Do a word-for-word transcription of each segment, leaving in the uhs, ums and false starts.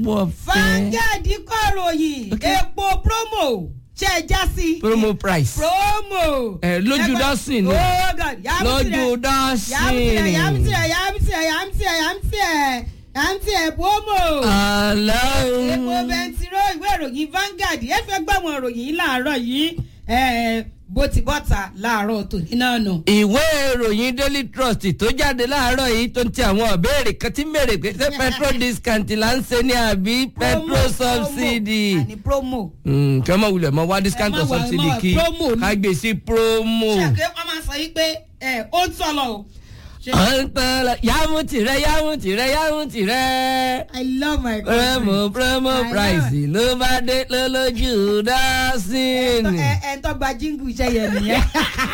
wọ́n fẹ́. Vanguard kọ̀ròyìn epo promo ṣe é já sí. promo price. promo. ẹ lójú dọ́sìn ni lójú dọ́sìn. yàmùtìrẹ yàmùtìrẹ yàmùtìrẹ yàmùtìrẹ yàmùtìrẹ yàmùtìrẹ promo. àlọ́. epo bẹntiró ìwé ìròyìn Vanguard ẹ fẹ́ gbọ́ àwọn ìròyìn yìí láàárọ̀ yìí bó ti bọ́ta láàárọ̀ tòní náà nù. ìwé ìròyìn Daily Trust tó jáde láàárọ̀ yìí tó ń ti àwọn ìbéèrè kan tí ń béèrè pé ṣé petrol discount là ń ṣe ní àbí petrol subsidy. àní promo. kí wọ́n máa wulẹ̀ mọ́ wá discount or subsidy kí ká gbé sí promo. ṣàkè wọ́n máa sọ yìí pé ó ń sọ̀lọ̀ o. ọ̀ntàn yàmù tìrẹ yàmù tìrẹ yàmù tìrẹ. I love my country. promo promo price ló bá dé lọ́lọ́jú dásìn. ẹ ẹ tó gba jíngù iṣẹ́ yẹn nìyẹn.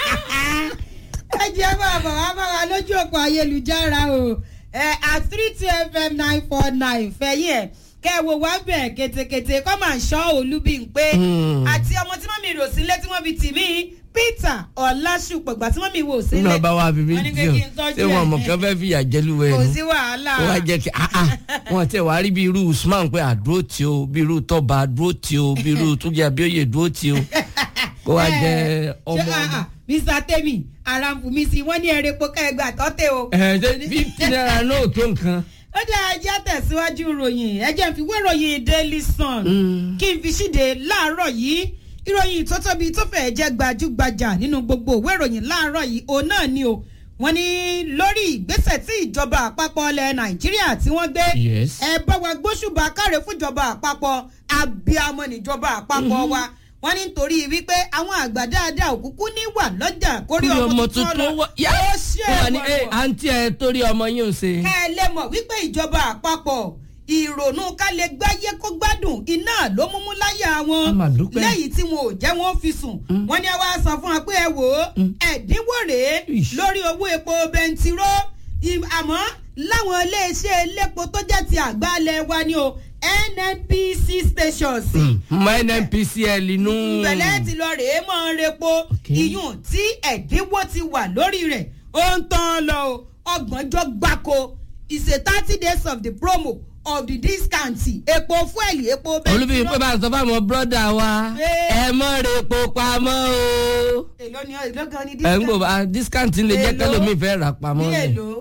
ẹ jẹ́ máa bọ̀ wá máa wá lójú òpó ayélujára o at three two f m nine four nine fẹ̀yìn ẹ̀ kẹ́ ẹ wo wá bẹ̀ kétékété kọ́ máa ń ṣọ́ Olúbímpé àti ọmọ tí mọ́mí rò sílé tí wọ́n fi tì mí Peter Ọlásùpọ̀gbà tí mọ́mí wò sílé. náà bá wà bíbí tí o ṣé wọn mọ̀ kí wọ́n fẹ́ fi àjẹlúwẹ̀ kò ni. sí wàhálà. ó wá jẹ́ kí wọ́n tẹ̀ wá rí bí irú Usman pé àdúró tí o bí irú Tọ́ba àdúró tí o bí irú Túnjí Abíóyè dúró tí o kó wá jẹ́ ọmọ. Mr Temi Aramfumisi wọ́n ní ẹ̀rẹ́ pọ́ká ẹgbẹ́ àtọ́tẹ̀ o. ẹ̀ ṣe fifty naira náà tó nǹkan. ó dá ẹjẹ́ tẹ̀síwájú ròyìn ẹjẹ́ fi wé ròyìn Daily Sun kí n fi ṣíde láàárọ̀ yìí ìròyìn tó tóbi tó fẹ́ jẹ́ gbajúgbajà nínú gbogbo òwe ìròyìn láàárọ̀ yìí òun náà ni o wọ́n ní lórí ìgbésẹ̀ tí ìjọba àpapọ̀ ilẹ̀ Nàìjíríà tí wọ́n gbé ẹ bá wa gbóṣùbà káre fúnjọba àpapọ̀ abiyamọ níjọba àpapọ̀ wa wọ́n ní nítorí wípé àwọn àgbà dáadáa òkúkú ní wà lọ́jà kórí ọmọ tuntun lọ ó ṣe é wọ́n ní àǹtí ẹ̀ torí ọmọ yín ń ṣe. ká ẹ lè mọ̀ wípé ìjọba àpapọ̀ ìrònú ká lè gbáyé kó gbádùn iná ló múmú láyà wọn lẹ́yìn tí wọn ò jẹ́ wọn fi sùn wọ́n ní wá sọ fún wa pé ẹ wò ó ẹ̀dínwó rèé lórí owó epo bẹntiró àmọ́ láwọn iléeṣẹ́ elépo tó jẹ́ ti àgbálẹ̀ wa ni o N N P C stations. mọ N N P C L inú. ìbẹ̀lẹ̀ ti lọ rèé mọ́ repo iyùn tí ẹ̀dínwó ti wà lórí rẹ̀ ó ń tán lọ ọgbọ̀njọ́ gbáko is a thirty days of the promo of the discount epo fuel epo bẹntiró. Olúbímpé bá sọ fáwọn bọ́dà wa ẹ mọ́ re epo pamọ́ o. èló ni èló gan ni discount. ẹ̀ ń gbọ́ discount lè jẹ́ kẹ́lómi fẹ́ rà pamọ́ ni. èló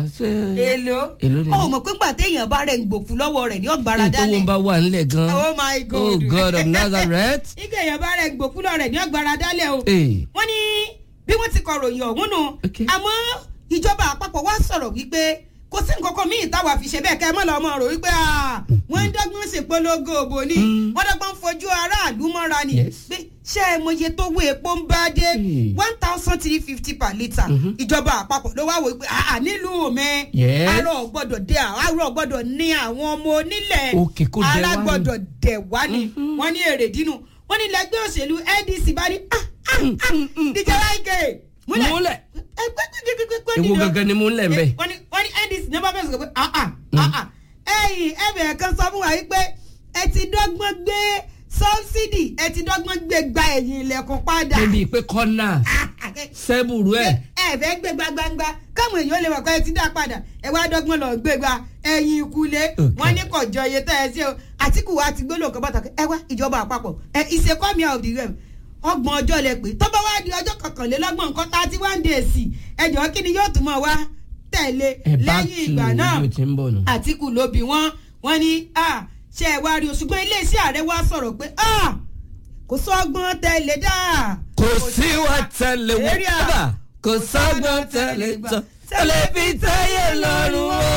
èló ó mọ̀ pé gbà téèyàn bá rẹ̀ ń gbòkú lọ́wọ́ rẹ̀ ní ọ̀gbára dálẹ̀. ìtòwò bá wà nílẹ̀ gan. oh my God oh God of Nazareth. ike èèyàn bá rẹ̀ ń gbòkú lọ́wọ́ rẹ̀ ní ọ̀gbára dálẹ̀ o. wọ́n ní bí wọ́n ti kọ ròyìn ọ̀hún nù àmọ́ ìjọba àpapọ̀ wá sọ̀rọ̀ wípé kò sí nǹkan kan míì táwa fi ṣe bẹ́ẹ̀ kẹ́ ẹ mọ́ lọ́ọ́ mọ́ rò wípé wọ́n ń dọ́gbọ́n ṣèpolongo òbò ni wọ́n dọ́gbọ́n fojú aráàlú mọ́ra ni pé ṣé ẹ mọye tó wé epo ń bá dé one thousand three fifty per litre ìjọba àpapọ̀ ló wá wò pé nílùú mi àárọ̀ gbọ́dọ̀ dé àárọ̀ gbọ́dọ̀ ní àwọn ọmọ onílẹ̀ ara gbọ́dọ̀ dẹ̀ wá ni wọ́n ní èrè dínú wọ́n ní lẹ́gbẹ́ òṣèlú N D C bá ní díjẹ́ láìké múlẹ̀ ewu gangan ni múlẹ̀ mbẹ́. wọ́n ní wọ́n ní N D C ní bá fẹ́ sọ pé ah ah ah ah ẹ̀yìn ẹ̀bẹ̀ kan sọ fún wa yìí pé ẹ ti dọ́gbọ́n gbé sọ́bsidì ẹ ti dọ́gbọ́n gbé gba ẹ̀yìn ilẹ̀kùn padà. níbi ìpè kọ́nà sẹ́bùrú ẹ̀. ẹ fẹ́ gbé gbangba káwọn èèyàn lè wà pé ẹ ti dá padà ẹ wá dọ́gbọ́n lọ gbé gba ẹ̀yìn ìkulé wọ́n ní kò jọ iye tẹ́ ẹ sí o Àtíkù wa ti gbé lóòkè bàtà ẹ wá ìjọba àpapọ̀ ẹ ìṣèkọ́mi of the realm ọgbọ̀n ọjọ́ lẹ pé tọ́ba wá di ọjọ́ kọkànlélọ́gbọ̀n nǹkan thirty one days ẹjọ́ kí ni yóò tún mọ̀ wá tẹ̀lé lẹ́yìn ìgbà náà Àtíkù ló bí wọ́n wọ́n ní ṣe ẹ̀ wá rí o ṣùgbọ́n iléeṣẹ́ ààrẹ wá sọ̀rọ̀ pé kò sọ́gbọ́n tẹ̀lé dá. kò sí wa tẹ̀lé wọ́n kò sọ́gbọ́n tẹ̀lé tán tẹ̀lé fi táyé lọ́rùn o.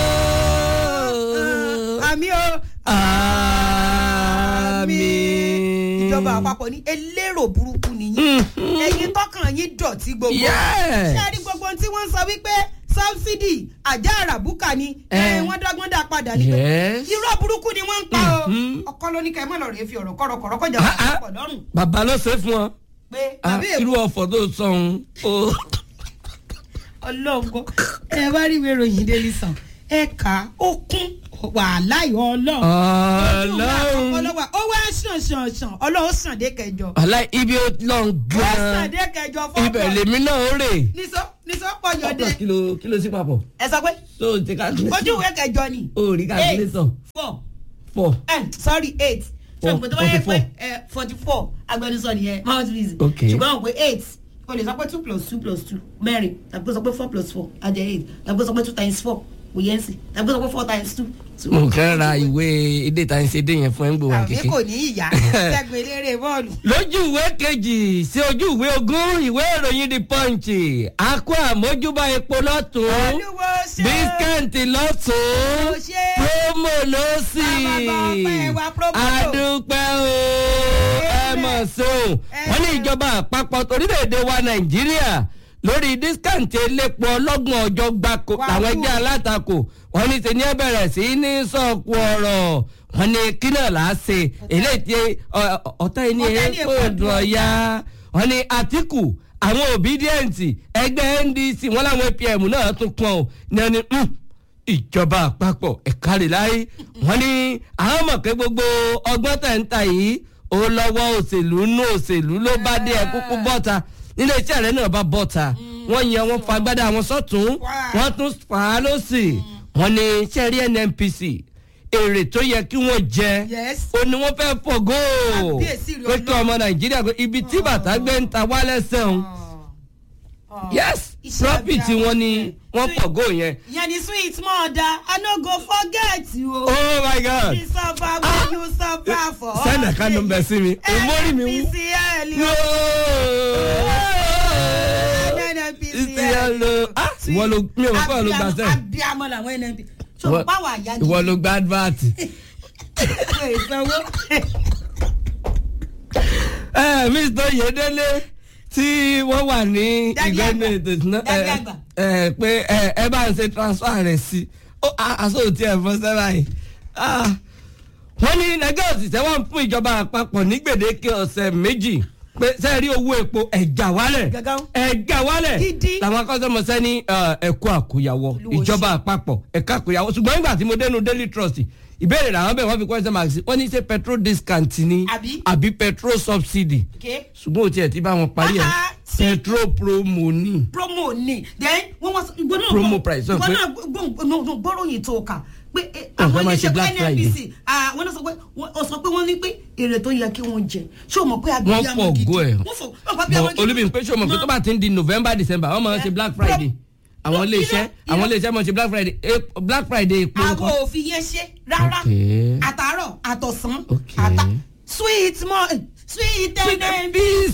àmì o. àmì. ìjọba àpapọ̀ ní elérò burúkú nìyí ẹ̀yin tọkàn yín dọ̀tí gbogbo ṣé a rí gbogbo tí wọ́n sọ wípé sọ́bsidì àjà àràbùkà ni wọ́n dọ́gbọ́n dá padà ní pé irọ́ burúkú ni wọ́n ń pa o ọkọ ló ní ká ẹ mọ̀ lọ́rọ̀ èéfì ọ̀rọ̀ kọ̀rọ̀kọ̀rọ̀ kọjá àpapọ̀ lọ́rùn. bàbá ló ṣe fún ọ pé tàbí èkó irú ọ̀fọ̀ tó sọ ohun o. ọlọ́gbọ́n ẹ bá rí ìwé ìròyìn Daily Sun ẹ kà á ó kún wàhálà ìwọ ọlọ́run ọlọ́run ó wá ṣàn ṣàn ṣàn ọlọ́run ṣàn dé kẹjọ. aláì ibi ó lọ gan-an ó ṣàn dé kẹjọ fọ́pọ̀ ibẹ̀ lèmi náà ó rè. nísọ nísọ pọ̀ yọ̀dé. ọ̀pọ̀ kìlò kìlò sí papọ̀. ẹ sọ pé tó o ti calculation. ojú ìwé kẹjọ ni. o rí calculation. four four. sorry eight. ṣé o pè tó bá yẹ pé forty four agbẹnusọ nìyẹn mouthpiece. ṣùgbọ́n o pé eight o lè sọ pé two plus two plus two mẹ́rin tàbí sọ pé four plus four á jẹ́ eight tàbí sọ pé two times four kò yẹn sì tàbí sọ pé four times two. mo kàn ra ìwé èdè tá à ń ṣe dé yẹn fún ẹ ń gbòòrò kékeré. àbí kò ní ìyá sẹ́gun eléré bọ́ọ̀lù. lójú ìwé kejì sí ojú ìwé ogún ìwé ìròyìn The Punch akó àmójúbà epo lọ́tún bískẹ́ǹtì lọ́tún promo lọ́sì adúpẹ́ o ẹ mọ̀ sóun wọ́n ní ìjọba àpapọ̀ orílẹ̀-èdè wa Nàìjíríà lórí dískáǹtì elépo ọlọ́gbọ̀n ọjọ́ gbáko làwọn ẹgbẹ́ alátakò wọ́n ní ṣe ní ẹ bẹ̀rẹ̀ sí ní sọ̀kù ọ̀rọ̀ wọ́n ní kí náà là á ṣe eléyìí tí ọ̀tá ẹni epo ọ̀dùn ọ̀ya wọ́n ní Àtíkù àwọn Obidient ẹgbẹ́ N D C wọ́n láwọn A P M náà tún pọ̀ ọ́ ní ẹni ìjọba àpapọ̀ ẹ̀ka rẹ̀ láyé wọ́n ní àwọn mọ̀ pé gbogbo ọgbọ́n tẹ̀ ń ta yìí ó lọ́wọ́ òṣèlú nú òṣèlú ló bá dé ẹ̀ kúkú bọ́ta nílé iṣẹ́ rẹ̀ náà bá bọ́ta wọ́n yan wọn fagbádá wọn sọ́tún wọ́n tún fà á lọ́sì wọ́n ní iṣẹ́ rí N N P C èrè tó yẹ kí wọ́n jẹ ó ní wọ́n fẹ́ fọ̀gó pé kí ọmọ Nàìjíríà pé ibi tí bàtà gbé ń ta wálẹ̀ sẹ́wọ̀n yes profit wọn ni wọ́n fọ̀gó yẹn. yẹn ni sweet mother I no go forget you. oh my God. you suffer when you suffer for us. sẹ́nà ká ló ń bẹ sí mi òmórí mi wú. wọ́n ló mi ò kọ́ ló gba sẹ́yìn. abiyamọ làwọn N N P so báwo àyájú. ìwọ ló gba advert. ìsanwó. ẹ Mr. Oyedele tí wọ́n wà ní ìgbẹ́nu ètò ìsúná ẹ pé ẹ bá ń ṣe transfer rẹ̀ sí aṣọ tí ẹ fọ́ sẹ́ra yìí. wọ́n ní nàìjíríà òṣìṣẹ́ wọn fún ìjọba àpapọ̀ ní gbèdéke ọ̀sẹ̀ méjì pé sẹ́ẹ̀rí owó epo ẹ̀jà wálẹ̀ ẹ̀jà wálẹ̀ làwọn akọ́ṣẹ́mọṣẹ́ ní ẹ̀kọ́ àkóyawọ́ ìjọba àpapọ̀ ẹ̀ka àkóyawọ́ ṣùgbọ́n nígbà tí mo dénú Daily Trust ìbéèrè làwọn bẹ̀ wọ́n fi question mark sí wọ́n ní ṣe petrol discount ni àbí petrol subsidy ṣùgbọ́n o tiẹ̀ ti bá wọn parí ẹ̀ petrol promo ni. promo ni then wọ́n wá ìgbóná promo price sọ pé gbọ́dọ̀ yìí tó kà pé àwọn iléeṣẹ́ Black Friday wọ́n sọ pé wọ́n sọ pé wọ́n ní pé èrè tó yẹ kí wọ́n jẹ ṣé o mọ̀ pé abiyamọ gidi wọ́n fọ̀ olùbí pé ṣé o mọ̀ pé tó bá ti ń di November December wọ́n máa ń ṣe Black Friday àwọn iléeṣẹ́ àwọn iléeṣẹ́ mọ̀ ṣe Black Friday Black Friday epo nǹkan. àwọn òfin yẹn ṣe rárá àtàárọ̀ àtọ̀sán àtà sweet mo sweet N N P C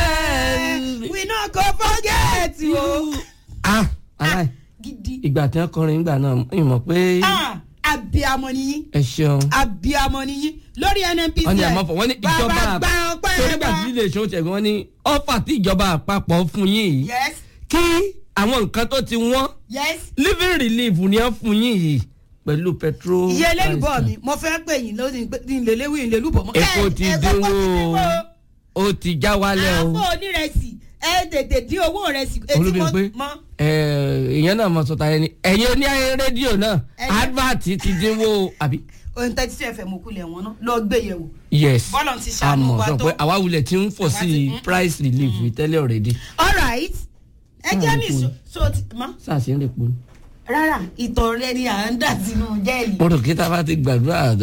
L we no go forget you. ah alai ìgbà tí wọ́n kọrin ìgbà náà ìmọ̀ pé. abiyamọ nìyí. ẹ ṣeun. abiyamọ nìyí lórí N N P C L. wọ́n ní àmọ́ fọ wọ́n ní ìjọba àpapọ̀ torí gbà tí ilé ìṣòwò ṣẹ̀gbọ́n wọ́n ní ọ́fà tí ìjọba àpapọ̀ fún yín yìí. yes. kí àwọn nǹkan tó ti wọ́n. yes. living relief ni wọ́n fún yín yìí pẹ̀lú petrol. iye lélùbọ̀ mi mo fẹ́ pè yín lórí ìlélẹ́wì ìlélùbọ̀ mọ́. epo ti dínwó o ti já wálẹ̀ o. àpò onírẹsì ẹ tètè dín owó rẹ sí. olùbí pé ìyẹn náà mọ sọta ẹni ẹ̀yin ní ayé rédíò náà advert ti dínwó àbí. ohun tẹ́tí sí ẹ̀fẹ̀ mú kulẹ̀ wọn náà lọ gbé yẹ̀wò. yes bọ́lọ̀ ti ṣàánú wa tó. àmọ́ sọ pé àwa wulẹ̀ ti ń fọ̀ sí price relief tẹ́lẹ̀ already. all right ẹ jẹ́ mi so ti mọ́. sàṣì ń lè pon. rárá ìtọ̀ rẹ ni à ń dà sínú jẹ́ẹ̀lì. mo rò kí tá a bá ti gbàdúrà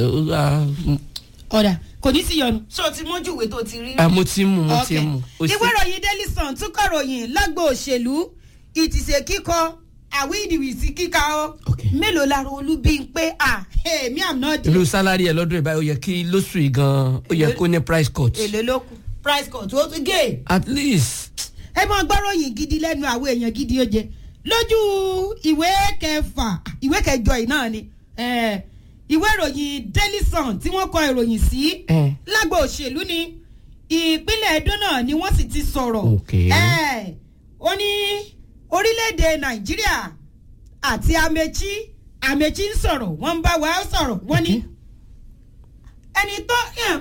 ọ̀dà kò ní sí yọnu. ṣé o ti mójú ìwé tó ti rí. mo ti mú mo ti mú. ìwé ìròyìn Daily Sun tún kọ̀ròyìn lágbo òṣèlú ìtìsẹ̀ kíkọ àwídìwìsí kíkà ó. mélòó lára olúbí ń pé à èmi am not. irú sálárì ẹ lọ́dún ìbáyọ̀ ó yẹ kí lóṣù yìí gan-an ó yẹ kó ní price cut. èlé ló kù price cut ó ti gé. at least. ẹ máa gbọ́ròyìn gidi lẹ́nu àwọn èèyàn gidi ó jẹ lójú ìwé kẹfà ìwé kẹjọ yìí náà ni ìwé ìròyìn Daily Sun tí wọ́n kọ ìròyìn sí lágbo òṣèlú ní ìpínlẹ̀ Edo náà ni wọ́n sì ti sọ̀rọ̀ ó ní orílẹ̀-èdè Nàìjíríà àti Amechi Amechi ń sọ̀rọ̀ wọ́n ń bá wa sọ̀rọ̀ wọ́n ní ẹni tó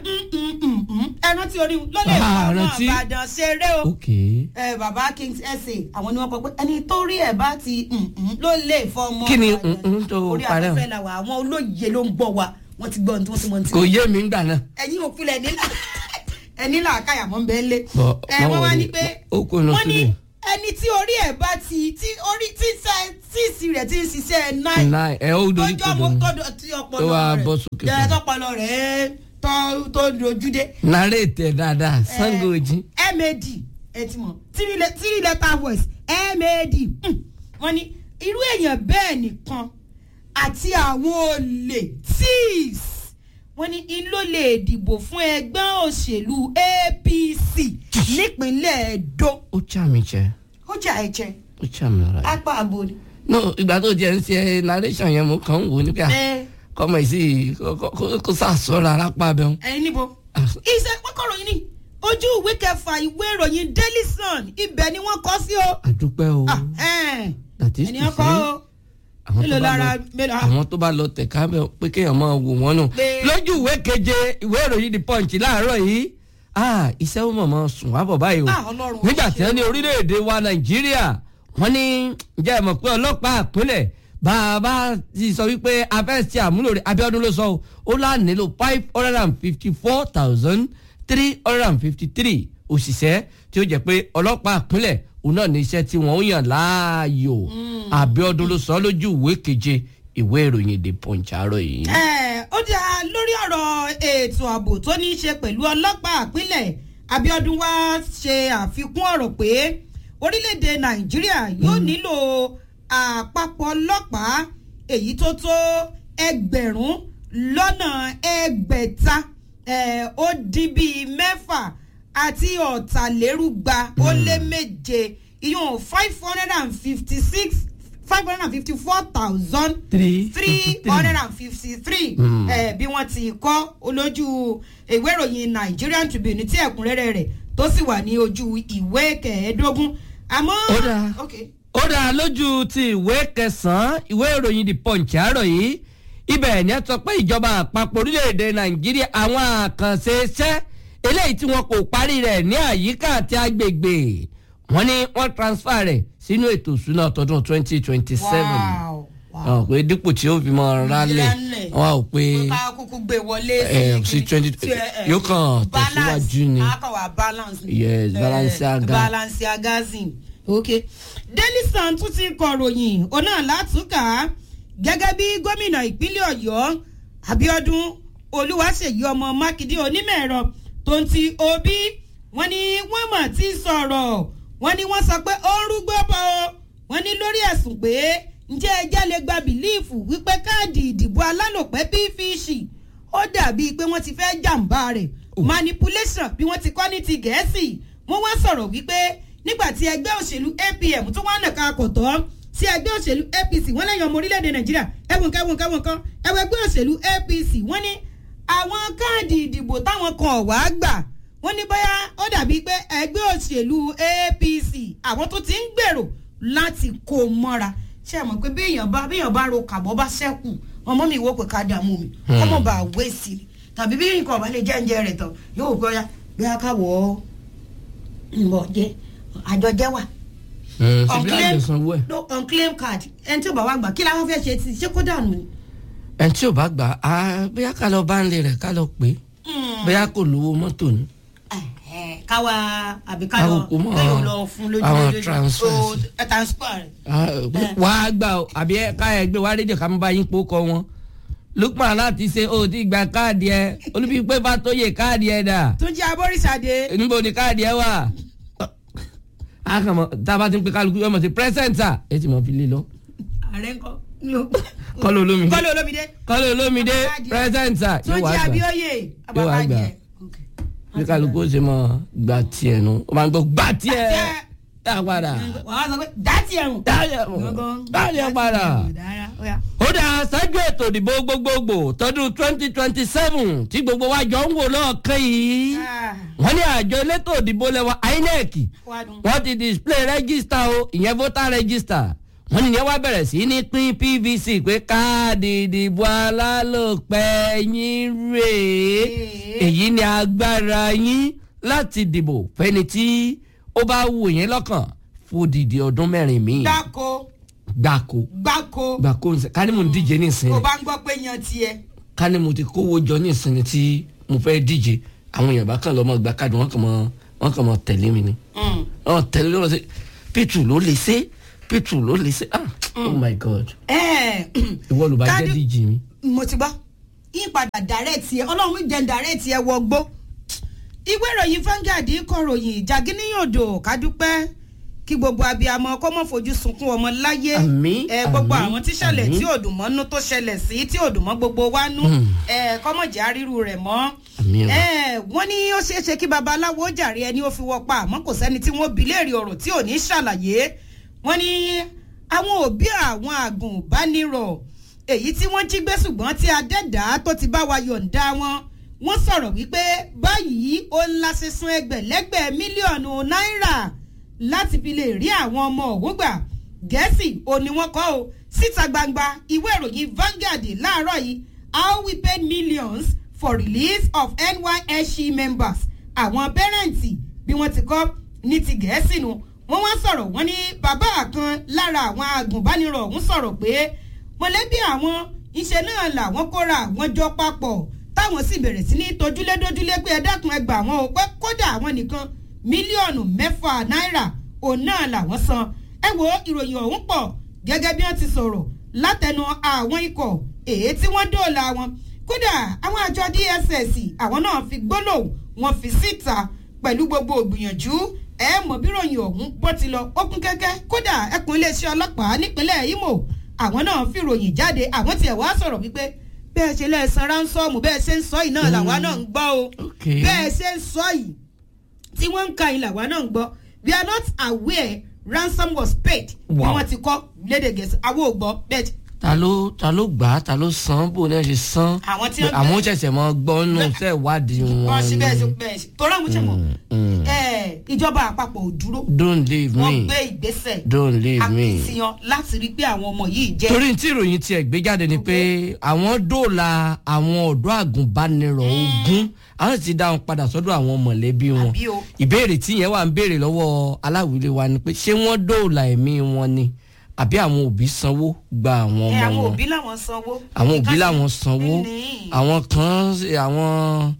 ẹran tí orí ló lè fọmọ Ìbàdàn ṣeré o bàbá Kings Essay àwọn ni wọ́n kọ pé ẹni tó rí ẹ̀ bá ti ló lè fọmọ kí ni tó orí afẹ́fẹ́ la wà àwọn olóye ló ń gbọ́ wa wọ́n ti gbọ́ ohun tí wọ́n ti mọ̀ ní. kò yé mi gbà náà. ẹ̀yin òkulẹ̀ nílà ẹni là káyà mọ́ bẹ́ẹ̀ lé ẹ̀ wọ́n wá ní pé wọ́n ní ẹni tí orí ẹ̀ bá ti tí orí tí practice rẹ̀ ti ń ṣiṣẹ́ nine. nine ẹ ó dorí kodò ní. tọ́jọ́ tí ọpọlọ rẹ̀ jẹ́ tọpọlọ rẹ̀ tó tó dojúdé. narrate dáadáa sango ojì. mad ẹ ti mọ̀ three letter voice mad wọ́n ní irú èèyàn bẹ́ẹ̀ nìkan àti àwọn olè thieves wọ́n ní ló lè dìbò fún ẹgbẹ́ òṣèlú A P C nípínlẹ̀ Edo. ó jà mí jẹ. ó jà ẹ jẹ. ó jà mí rà. apá àbò ni. no ìgbà tó jẹ ń ṣe narration yẹn mo kàn ń wò nígbà kọ́mọ ìsì kó sàṣọ́ra arápá bẹ́ẹ̀. ẹyin níbo. iṣẹ́ pọ́kọ̀rọ̀ yìí ni ojú ìwé kẹfà ìwé ìròyìn Daily Sun ibẹ̀ ni wọ́n kọ sí o. àdúpẹ́ o. that is to say àwọn tó bá lọ tẹ̀ka bẹ́ẹ̀ pé kéèyàn máa wò wọ́n nù. lójú ìwé keje ìwé ìròyìn The Punch láàárọ̀ yìí iṣẹ́ ó mọ̀mọ́ sùn wá bọ̀ báyìí o. nígbà tí wọ́n ní orílẹ̀-èdè wa Nàìjíríà wọ́n ní ǹjẹ́ ẹ mọ̀ pé ọlọ́pàá àpilẹ̀ bàbá ti sọ wípé a fẹ́ ṣe àmúlò rẹ̀ Abíọ́dún ló sọ o ó lá nílò five hundred and fifty four thousand three hundred and fifty three òṣìṣẹ́ tí ó jẹ́ pé ọlọ́pàá àpilẹ̀ òun náà ní iṣẹ́ tí wọ́n ń yàn láàyò Abíọ́dún ló sọ lójú ìwé keje ìwé ìròyìn The Punch àárọ̀ yìí. ẹ ó dá lórí ọ̀rọ̀ ètò ààbò tó ní í ṣe pẹ̀lú ọlọ́pàá àpilẹ̀ Abíọ́dún wá ṣe àfikún ọ̀rọ̀ pé orílẹ̀-èdè Nàìjíríà yóò nílò àpapọ̀ ọlọ́pàá èyí tó tó ẹgbẹ̀rún lọ́nà ẹgbẹ̀ta ó dín bíi mẹ́fà àti ọ̀tàlérúgba ó lé méje ìyún five hundred and fifty six five hundred and fifty four thousand three hundred and fifty three bí wọ́n ti kọ́ olójú ìwé ìròyìn Nigerian Tribune tí ẹ̀kúnrẹ́rẹ́ rẹ̀ tó sì wà ní ojú ìwé kẹẹ̀ẹ́dógún àmọ́. ó dáa ó dáa lójú ti ìwé kẹsàn-án ìwé ìròyìn The Punch àárọ̀ yìí ibẹ̀ ni ẹ sọ pé ìjọba àpapọ̀ orílẹ̀-èdè Nàìjíríà àwọn àkànṣe iṣẹ́ eléyìí tí wọn kò parí rẹ̀ ní àyíká àti agbègbè wọn ni wọ́n transfer rẹ̀ sínú ètò ìṣúná tọdún twenty twenty seven pé dípò tí ó fi mọ rálẹ̀ wọn ò pé sí twenty yóò kàn tẹ̀síwájú ni yes Balenciagazing. ok Daily Sun tún ti kọ̀ròyìn ọ̀nà látúkà gẹ́gẹ́ bí gómìnà ìpínlẹ̀ Ọ̀yọ́ Abíọ́dún Olúwaṣèyí ọmọ Mákindé onímọ̀ ẹ̀rọ tó ń ti Obi wọ́n ní wọ́n mọ̀ tí sọ̀rọ̀ wọ́n ní wọ́n sọ pé ó ń rúgbó bọ̀ wọ́n ní lórí ẹ̀sùn pé ǹjẹ́ ẹjẹ́ lè gba bìlíìfù wípé káàdì ìdìbò alálòpẹ́ pífíìsì ó dàbí pé wọ́n ti fẹ́ jàǹbá rẹ̀ manipulation bí wọ́n ti kọ́ ní ti Gẹ̀ẹ́sì wọ́n wá sọ̀rọ̀ wípé nígbà tí ẹgbẹ́ òṣèlú A P M tó wá nàka àkọ́tọ́ sí ẹgbẹ́ òṣèlú A P C wọ́n lẹ́yìn ọmọ orílẹ̀-èdè Nàìjíríà ẹ̀wọ̀n kẹ́wọ̀n kẹ́wọ̀n kan ẹ̀wọ̀n ẹgbẹ́ òṣèlú A P C wọ́n ní àwọn káàdì ìdìbò táwọn kan wá gbà wọ́n ní bóyá ó dàbí pé ẹgbẹ́ òṣèlú A P C àwọn tó ti ń gbèrò láti kó mọ́ra ṣé ẹ mọ̀ pé bí èèyàn bá bí èèyàn bá ro kàbọ̀ bá ṣẹ́kù ọmọ mi wò pé ká dààmú mi ọmọ bá wé sí i tàbí bí nǹkan ọ̀bá lè jẹ́ ǹjẹ́ rẹ̀ tán yóò gbọ́ ya bí a ká wọ̀ ọ́ ǹbọ̀ jẹ́ àjọjẹ́ wà. unclaim card ẹni tí ò bá wá gbà kí làwọn fẹ́ ṣe ti ṣé kó dànù ni. ẹni tí ò bá gbà á bóyá ká lọ bá ń lè rẹ̀ ká lọ pé bóyá kò lówó mọ́tò ni. káwa àbí ká lọ kéèyàn lọ fún lójú lójú transfer. wà á gbà ó àbí ká ẹgbẹ́ wa rédíò ká mú bá yín pò kọ wọn. Lukman láti ṣe o ti gba káàdì ẹ olùbíyìí pé bá tó yẹ káàdì ẹ dà. tó jẹ́ abọ́rìṣàdé. níbo ni káàdì ẹ wà. àkàmọ tá a bá ti ń pe kálukú yọmọ sí pírẹsẹńtà ẹ ti mọ fi lé lọ. ààrẹ ńkọ́. kọ́lọ̀ olómìdé kọ́lọ̀ olómìdé. kọ́lọ̀ olómìdé pírẹsẹńtà yóò wá gbà. tó jẹ́ abíọ́yè yóò wá gbà. bí kálukú ṣe mọ gbà tiẹ̀ nu ó máa ń gbọ́ gbà tiẹ̀ dá padà. wàá sọ pé dá tiẹ̀ rùn. dá tiẹ̀ padà. ó dà ṣáájú ètò ìdìbò gbogbogbò tọdún twenty twenty seven tí gbogbo wa jọ ń wò lọ́ọ̀kan yìí wọ́n ní àjọ elétò ìdìbò lẹ́wọ̀ I N E C wọ́n ti display register o ìyẹn voter register wọ́n ní ìyẹn wá bẹ̀rẹ̀ sí ní pín P V C pé káàdì ìdìbò alálòpẹ́ yín rèé èyí ni agbára yín láti dìbò fẹ́ni tí ó bá wù yín lọ́kàn fún odidi ọdún mẹ́rin míì. dáko gbàkó gbàkó gbàkó ká ní mo ń díje ní ìsinmi. o bá ń gbọ́ pé yan tiẹ̀. ká ní mo ti kówó jọ ní ìsinmi tí mo fẹ́ díje àwọn èèyàn bá kàn lọ́mọ gba káàdì wọ́n kàn mọ́ wọ́n kàn mọ́ tẹ̀lé mi ni. wọ́n tẹ̀lé lọ́wọ́ sí Pétù ló lè ṣe Pétù ló lè ṣe oh my god. ẹ ìwọ ló bá jẹ́ díjì mi. mo ti gbọ́ yín padà dàrẹ́ẹ̀tì ẹ ọlọ́run jẹ́ dàrẹ́ẹ̀tì ẹ wọgbó. ìwé ìròyìn Vanguard kọ̀ròyìn jàgínníyàndò kádúpẹ́ kí gbogbo abiyamọ kó mọ̀ fojú sunkún ọmọ láyé. ẹ gbogbo àwọn tíṣẹ̀lẹ̀ tí òdùmọ́nú tó ṣẹlẹ̀ sí tí òdùmọ́ gbogbo wa nú ẹ kọ́mọ̀jà ríru rẹ̀ mọ́. ẹ wọ́n ní ó ṣeé ṣe kí babaláwo jàre ẹni ó fi wọ́ pa àmọ́ kò sẹ́ni tí wọ́n bi léèrè ọ̀rọ̀ tí ò ní ṣàlàyé. wọ́n ní àwọn òbí àwọn àgùnbánirọ̀ èyí tí wọ́n jí gbé ṣùgbọ́n tí adẹ́dàá tó ti bá wa yọ̀ǹda wọn wọ́n sọ̀rọ̀ wípé báyìí ó ń la sísun ẹgbẹ̀lẹ́gbẹ̀ mílíọ̀nù náírà láti fi lè rí àwọn ọmọ òwò gbà. Gẹ̀ẹ́sì ò ní wọ́n kọ́ o síta gbangba ìwé ìròyìn Vanguard láàárọ̀ yìí how we paid millions for release of N Y S C members. àwọn pẹ́rẹ́ǹtì bí wọ́n ti kọ́ ní ti Gẹ̀ẹ́sì nu wọ́n wá sọ̀rọ̀ wọ́n ní bàbá kan lára àwọn agùnbánirọ̀ ọ̀hún sọ̀rọ̀ pé mọ̀lẹ́bí àwọn iṣẹ́ náà làwọn kóra àwọn jọ papọ̀ táwọn sì bẹ̀rẹ̀ sí ní tojúlé dójúlé pé ẹ dákun ẹ gbà wọn ò pé kódà àwọn nìkan mílíọ̀nù mẹ́fà náírà òun náà làwọn san. ẹ wo ìròyìn ọ̀hún pọ̀ gẹ́gẹ́ bí wọ́n ti sọ̀rọ̀ látẹnu àwọn ikọ̀ èyí tí wọ́n dóòlà wọn. kódà àwọn àjọ D S S àwọn náà fi gbólóhùn wọn fi síta pẹ̀lú gbogbo ògbìyànjú ẹ mọ̀ bí ìròyìn ọ̀hún bó ti lọ ó kún kẹ́kẹ́. kódà ẹkùn iléeṣẹ́ ọlọ́pàá nípínlẹ̀ Imo àwọn náà fi ìròyìn jáde àwọn tiẹ̀ wá sọ̀rọ̀ wípé bẹ́ẹ̀ ṣe lẹ́ẹ̀sán ránsọ́ọ̀mù bẹ́ẹ̀ ṣe ń sọ yìí náà làwa náà ń gbọ́ o bẹ́ẹ̀ ṣe ń sọ yìí tí wọ́n ń ka yìí làwa náà ń gbọ́ we are not aware ransom was paid bí wọ́n ti kọ́ lédè Gẹ̀ẹ́sì àwọn ò gbọ́ bẹ́ẹ̀. ta ló ta ló gbà á ta ló san bó náà ṣe san àwọn ṣẹ̀ṣẹ̀ mọ gbọ́ nù sẹ́ ìwádìí wọn. wọ́n ṣe bẹ́ẹ̀ ṣe bẹ́ẹ̀ ṣe torí àwọn ṣe mọ̀ ìjọba àpapọ̀ ò dúró. don't leave me wọ́n gbé ìgbésẹ̀ don't leave me àkìsíyan láti rí pé àwọn ọmọ yìí jẹ́. torí tí ìròyìn tiẹ̀ gbé jáde ni pé àwọn dóòlà àwọn ọ̀dọ́ àgùnbánirọ̀ ogún àwọn ti dá wọn padà sọ́dọ̀ àwọn mọ̀lẹ́bí wọn. ìbéèrè tí yẹn wà ń béèrè lọ́wọ́ aláwìlé wa ni pé ṣé wọ́n dóòlà ẹ̀mí wọn ni àbí àwọn òbí sanwó gba àwọn ọmọ wọn. àwọn òbí làwọn sanwó. àwọn òbí làwọn sanwó àwọn kan àwọn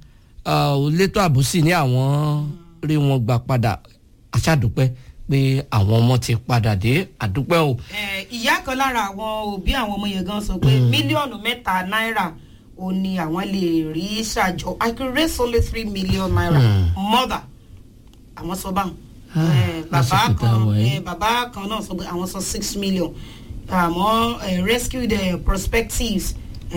elétò ààbò sì ní àwọn rí wọn gbà padà aṣáàdúpẹ́ pé àwọn ọmọ ti padà dé àdúpẹ́ o. ìyá kan lára àwọn òbí àwọn ọmọ yẹn gan sọ pé mílíọ̀nù mẹ́ta náírà ó ní àwọn lè rí ṣàjọ I could raise only three million naira mother àwọn sọ báwọn. bàbá kan bàbá kan náà sọ pé àwọn sọ six million àmọ́ rescue the prospectives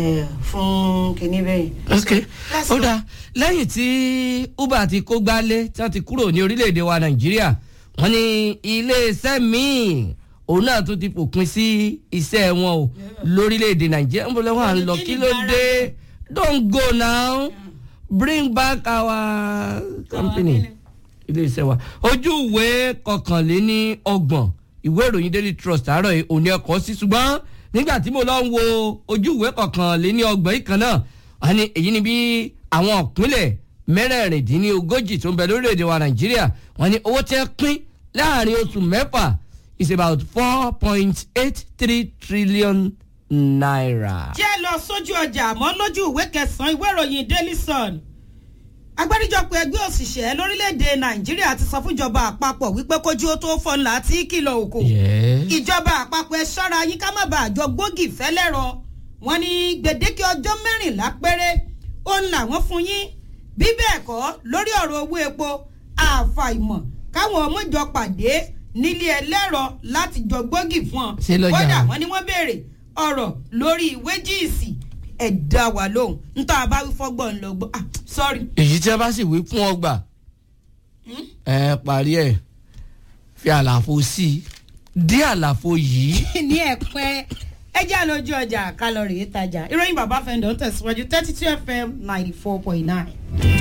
fún kìíní bẹ́ẹ̀. ok ó dáa lẹ́yìn tí uber ti kó gbálé tí wọ́n ti kúrò ní orílẹ̀-èdè wa nàìjíríà wọ́n ní iléeṣẹ́ míì òun náà tún ti fòpin sí iṣẹ́ wọn o lórílẹ̀-èdè nàìjíríà ń bọ̀ lọ́wọ́ à ń lọ kí ló dé don't go now bring back our company iléeṣẹ́ wa ojú ìwé kọkànléní ọgbọ̀n ìwé ìròyìn daily trust àárọ̀ yìí òní ẹ̀kọ́ sí ṣùgbọ́n nígbà tí mo lọ ń wo ojú ìwé kọkànléní ọgbọ̀n yìí kan náà wọ́n ní èyí ni bí àwọn ìpínlẹ̀ mẹ́rẹ̀ẹ̀rìndínlógójì tó ń bẹ lórílẹ̀‐èdè wa nàìjíríà wọ́n ní owó tí wọ́n pín láàrin oṣù mẹ́fà is about four point eight three trillion naira. jẹ́ lọ sójú ọjà àmọ́ lójú ìwé kẹsàn-án ìwé ìròyìn daily sun agbáríjọpọ̀ ẹgbẹ́ òṣìṣẹ́ lórílẹ̀‐èdè nàìjíríà ti sọ fúnjọba àpapọ̀ wípé kójú ó tó fọ́nlá tí kìlọ̀ òkò ìjọba àpapọ̀ ẹ ṣọ́ra yín ká má bàa jọ gbógi fẹ́lẹ́rọ wọn ní gbèdéke ọjọ́ mẹ́rìnlá péré ó ń làwọn fún yín bí bẹ́ẹ̀ kọ́ lórí ọ̀rọ̀ owó epo àfàìmọ̀ káwọn ọmọ jọ pàdé nílé ẹlẹ́rọ láti jọ gbógi fún ọ kódà wọn ni wọ́n béèrè ọ̀rọ̀ lórí wéjìsì ẹ dá wa lóhùn nítorí àbá wí fọ́gbọ́n lọ gbọ́ ah sorry. èyí tí a bá sì wí fún ọgbà ẹ parí ẹ fi àlàfo sí i dí àlàfo yìí. ní ẹ̀pẹ́ ẹ jẹ́ àlọ́jú ọjà kálọ̀rì ìtajà ìròyìn bàbá fẹ́ndọ̀ ń tẹ̀síwájú thirty two F M ninety four point nine.